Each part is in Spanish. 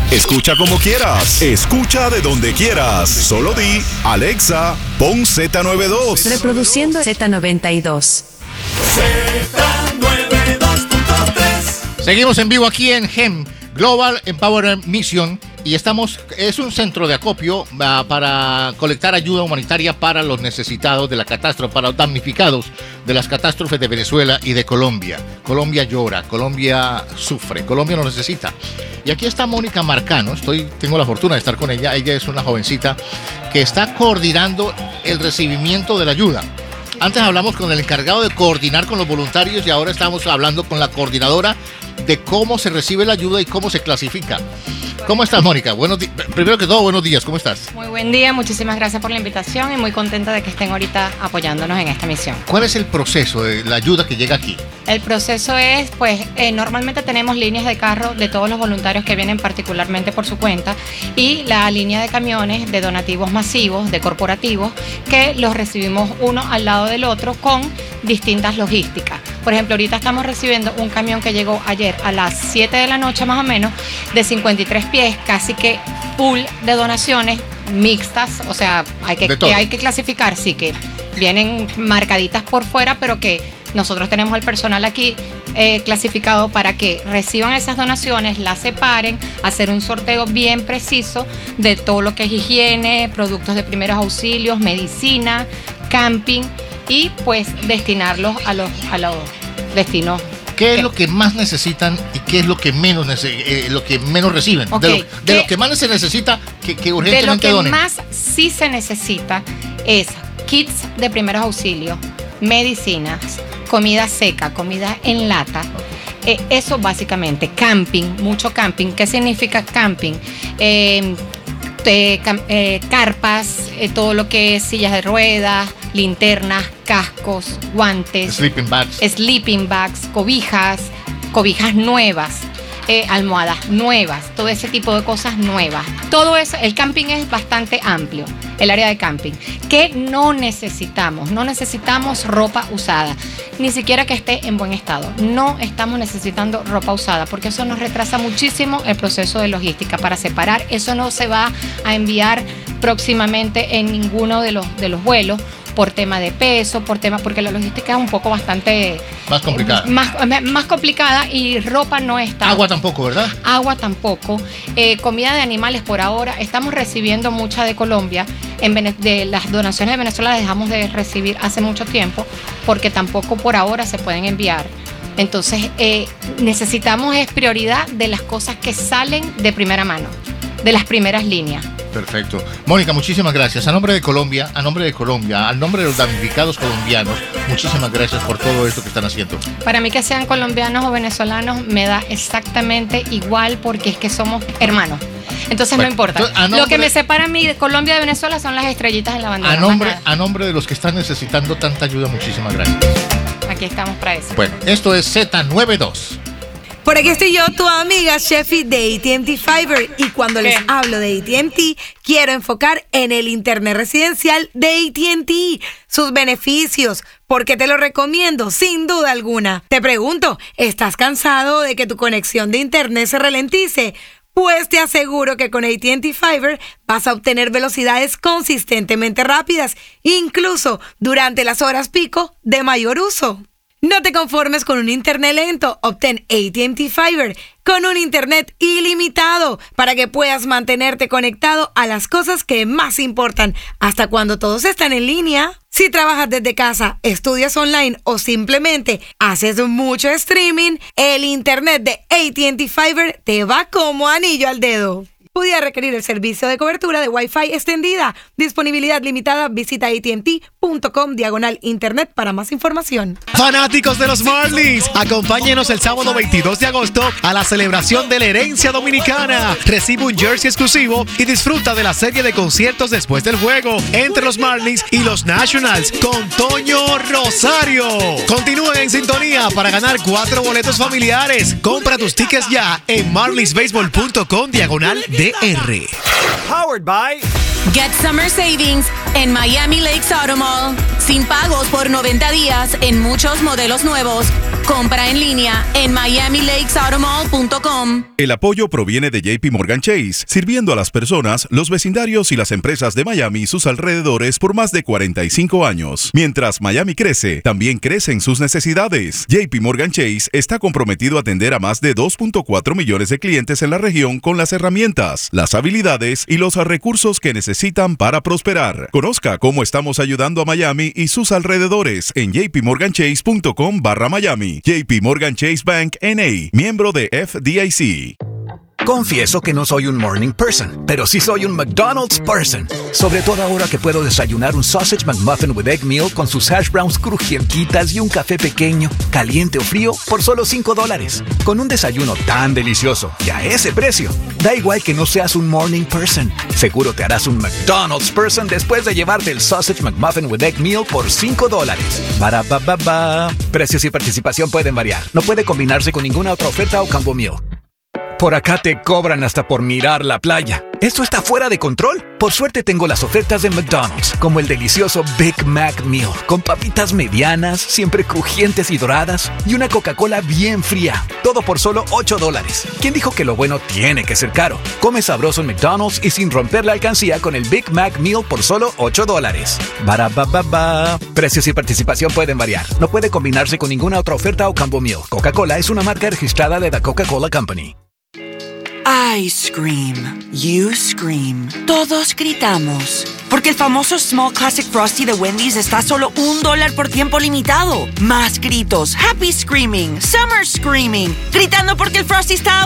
Escucha como quieras. Escucha de donde quieras. Solo di, Alexa, pon Z92. Reproduciendo Z92. Z92.3. Seguimos en vivo aquí en GEM, Global Empowerment Mission. Y es un centro de acopio para colectar ayuda humanitaria para los necesitados de la catástrofe, para los damnificados de las catástrofes de Venezuela y de Colombia. Colombia llora, Colombia sufre, Colombia lo necesita. Y aquí está Mónica Marcano, tengo la fortuna de estar con ella. Ella es una jovencita que está coordinando el recibimiento de la ayuda. Antes hablamos con el encargado de coordinar con los voluntarios y ahora estamos hablando con la coordinadora de cómo se recibe la ayuda y cómo se clasifica. ¿Cómo estás, Mónica? Primero que todo, buenos días. ¿Cómo estás? Muy buen día. Muchísimas gracias por la invitación y muy contenta de que estén ahorita apoyándonos en esta misión. ¿Cuál es el proceso de la ayuda que llega aquí? El proceso es, normalmente tenemos líneas de carro de todos los voluntarios que vienen particularmente por su cuenta y la línea de camiones de donativos masivos, de corporativos, que los recibimos uno al lado del otro con distintas logísticas. Por ejemplo, ahorita estamos recibiendo un camión que llegó ayer a las 7 de la noche más o menos, de 53 pies, casi que full de donaciones mixtas, o sea, hay que clasificar, sí, que vienen marcaditas por fuera, pero que nosotros tenemos el personal aquí clasificado para que reciban esas donaciones, las separen, hacer un sorteo bien preciso de todo lo que es higiene, productos de primeros auxilios, medicina, camping y pues destinarlos a los destinos. ¿Qué es lo que más necesitan y qué es lo que menos reciben? Okay. De lo que más se necesita que urgentemente donen. donen. De lo que más sí se necesita es kits de primeros auxilios, medicinas, comida seca, comida en lata. Eso básicamente, camping, mucho camping. ¿Qué significa camping? Carpas, todo lo que es sillas de ruedas, linternas, cascos, guantes, sleeping bags, cobijas nuevas, almohadas nuevas, todo ese tipo de cosas nuevas. Todo eso, el camping es bastante amplio, el área de camping. ¿Qué no necesitamos? No necesitamos ropa usada, ni siquiera que esté en buen estado. No estamos necesitando ropa usada porque eso nos retrasa muchísimo el proceso de logística para separar. Eso no se va a próximamente en ninguno de los vuelos por tema de peso, porque la logística es un poco bastante más complicada. Más complicada y ropa no está. Agua tampoco, ¿verdad? Agua tampoco. Comida de animales por ahora. Estamos recibiendo mucha de Colombia. De las donaciones de Venezuela las dejamos de recibir hace mucho tiempo porque tampoco por ahora se pueden enviar. Entonces necesitamos prioridad de las cosas que salen de primera mano, de las primeras líneas. Perfecto. Mónica, muchísimas gracias. A nombre de Colombia, al nombre de los damnificados colombianos, muchísimas gracias por todo esto que están haciendo. Para mí que sean colombianos o venezolanos me da exactamente igual porque es que somos hermanos. Entonces bueno, no importa. Lo que me separa a mí de Colombia y de Venezuela son las estrellitas en la bandera. A nombre de los que están necesitando tanta ayuda, muchísimas gracias. Aquí estamos para eso. Bueno, esto es Z92. Por aquí estoy yo, tu amiga Sheffy de AT&T Fiber, y cuando les hablo de AT&T, quiero enfocar en el internet residencial de AT&T, sus beneficios, porque te lo recomiendo sin duda alguna. Te pregunto, ¿estás cansado de que tu conexión de internet se ralentice? Pues te aseguro que con AT&T Fiber vas a obtener velocidades consistentemente rápidas, incluso durante las horas pico de mayor uso. No te conformes con un internet lento, obtén AT&T Fiber con un internet ilimitado para que puedas mantenerte conectado a las cosas que más importan hasta cuando todos están en línea. Si trabajas desde casa, estudias online o simplemente haces mucho streaming, el internet de AT&T Fiber te va como anillo al dedo. Pudiera requerir el servicio de cobertura de Wi-Fi extendida. Disponibilidad limitada. Visita AT&T.com/internet para más información. Fanáticos de los Marlins, acompáñenos el sábado 22 de agosto a la celebración de la herencia dominicana. Recibe un jersey exclusivo y disfruta de la serie de conciertos después del juego entre los Marlins y los Nationals con Toño Rosario. Continúen en sintonía para ganar 4 boletos familiares. Compra tus tickets ya en marlinsbaseball.com/DR. Powered by Get Summer Savings en Miami Lakes Auto Mall. Sin pagos por 90 días en muchos modelos nuevos. Compra en línea en miamilakesautomall.com. El apoyo proviene de JP Morgan Chase, sirviendo a las personas, los vecindarios y las empresas de Miami y sus alrededores por más de 45 años. Mientras Miami crece, también crecen sus necesidades. JP Morgan Chase está comprometido a atender a más de 2.4 millones de clientes en la región con las herramientas, las habilidades y los recursos que necesitan para prosperar. Conozca cómo estamos ayudando a Miami y sus alrededores en jpmorganchase.com/Miami. JP Morgan Chase Bank N.A., miembro de FDIC. Confieso que no soy un morning person, pero sí soy un McDonald's person. Sobre todo ahora que puedo desayunar un Sausage McMuffin with Egg Meal con sus hash browns crujientitas y un café pequeño, caliente o frío, por solo $5. Con un desayuno tan delicioso y a ese precio, da igual que no seas un morning person. Seguro te harás un McDonald's person después de llevarte el Sausage McMuffin with Egg Meal por $5. Ba-da-ba-ba-ba. Precios y participación pueden variar. No puede combinarse con ninguna otra oferta o combo meal. Por acá te cobran hasta por mirar la playa. ¿Esto está fuera de control? Por suerte tengo las ofertas de McDonald's, como el delicioso Big Mac Meal, con papitas medianas, siempre crujientes y doradas, y una Coca-Cola bien fría. Todo por solo $8. ¿Quién dijo que lo bueno tiene que ser caro? Come sabroso en McDonald's y sin romper la alcancía con el Big Mac Meal por solo $8. Ba-da-ba-ba-ba. Precios y participación pueden variar. No puede combinarse con ninguna otra oferta o combo meal. Coca-Cola es una marca registrada de The Coca-Cola Company. I scream, you scream, todos gritamos. Porque el famoso Small Classic Frosty de Wendy's está a solo $1 por tiempo limitado. Más gritos, happy screaming, summer screaming, gritando porque el Frosty está a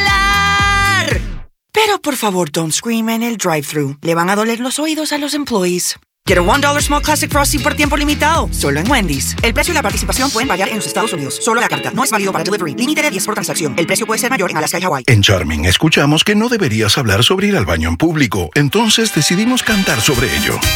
$1. Pero por favor, don't scream en el drive-thru. Le van a doler los oídos a los employees. Quiero $1 Small Classic Frosty por tiempo limitado, solo en Wendy's. El precio y la participación pueden variar en los Estados Unidos. Solo la carta, no es válido para delivery. Límite de 10 por transacción. El precio puede ser mayor en Alaska y Hawaii. En Charming escuchamos que no deberías hablar sobre ir al baño en público. Entonces decidimos cantar sobre ello.